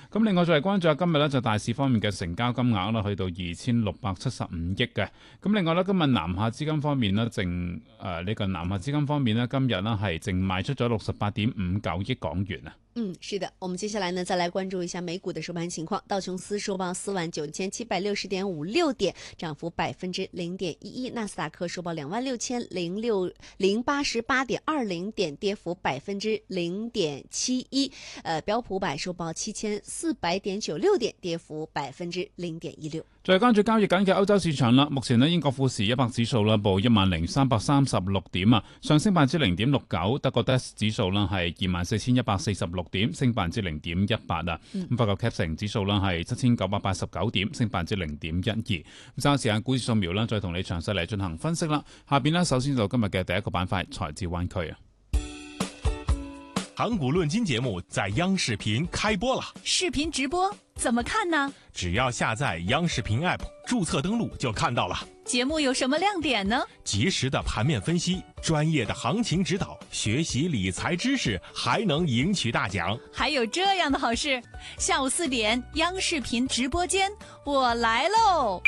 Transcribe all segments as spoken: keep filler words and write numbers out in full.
咁另外再嚟關注下今日咧就大市方面嘅成交金額啦，去到二千六百七十五億嘅。咁另外咧今日南下資金方面咧淨誒呢個南下資金方面咧今日咧係淨賣出咗六十八點五九億港元啊。 嗯，是的，我們接下來呢，再來關注一下美股的收盤情況。道瓊斯收報四萬九千七百六十點五六點，漲幅百分之零點一一；納斯達克收報兩萬六千零六零八十八點二零點，跌幅百分之零點七一。呃，標普百收報七千四百點九六點，跌幅百分之零點一六。 再關注交易緊嘅歐洲市場啦，目前呢英國富時一百指數啦報一萬零三百三十六點啊，上升百分之零點六九。德國 D A X 指數啦係二萬四千一百四十六點，升百分之零點一八啊。咁法國 C A C 指數啦係七千九百八十九點，升百分之零點一二。咁稍後時間股市掃描啦，再同你詳細嚟進行分析啦。下邊呢，首先到今日嘅第一個板塊財智灣區啊。 港股論金節目在央視頻開播了， 視頻直播怎麼看呢？ 只要下載央視頻 App， 註冊登錄就看到了。 節目有什麼亮點呢？ 及時的盤面分析，專業的行情指導，學習理財知識，還能贏取大獎。 還有這樣的好事，下午四點央視頻直播間，我來嘍！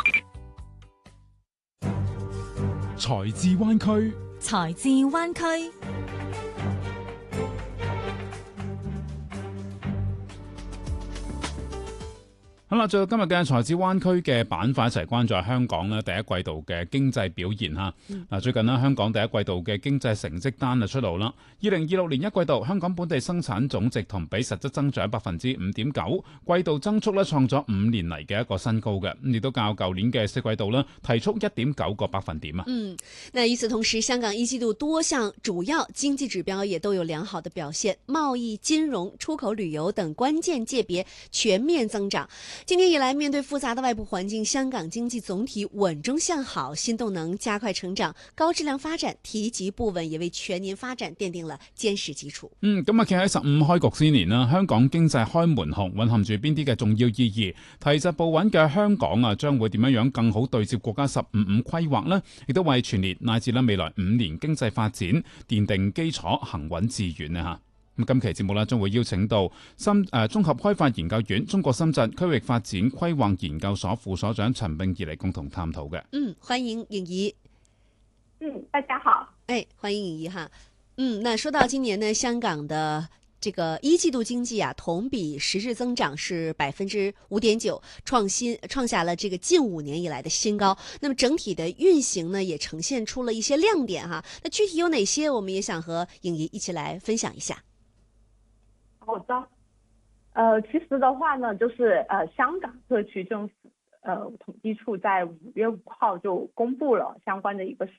財智灣區， 財智灣區。 好啦，最到今日嘅財智灣區嘅板塊一齊關注香港咧第一季度嘅經濟表現嚇。嗱、嗯，最近咧香港第一季度嘅經濟成績單就出爐啦。二零二六年一季度香港本地生產總值同比實質增長百分之五點九，季度增速咧創咗五年嚟嘅一個新高嘅，咁亦都較舊年嘅四季度咧提速一點九個百分點啊。 嗯，那與此同時，香港一季度多項主要經濟指標也都有良好的表現，貿易、金融、出口、旅遊等關鍵界別全面增長。今年以來，面對複雜的外部環境，香港經濟總體穩中向好，新動能加快成長，高質量發展提及不穩，也為全年發展奠定了堅實基礎。 嗯，咁啊，企喺十五開局之年啦，香港經濟開門紅，蘊含住邊啲嘅重要意義？提質步穩嘅香港啊，將會點樣樣更好對接國家十五五規劃呢？亦都為全年乃至咧未來五年經濟發展奠定基礎，行穩致遠啊！吓。咁今期節目咧，將會邀請到深誒綜合開發研究院中國深圳區域發展規劃研究所副所長陳詠儀嚟共同探討嘅。 嗯，歡迎穎儀。 嗯，大家好。 哎，歡迎穎儀哈。嗯，那說到今年呢，香港的這個一季度經濟啊，同比實質增長是百分之五點九，創新創下了這個近五年以來的新高。那麼整體的運行呢，也呈現出了一些亮點哈。那具體有哪些，我們也想和穎儀一起來分享一下。 好的，呃，其實的話呢，就是呃，香港特區政府呃統計處在五月五號就公布了相關的一個數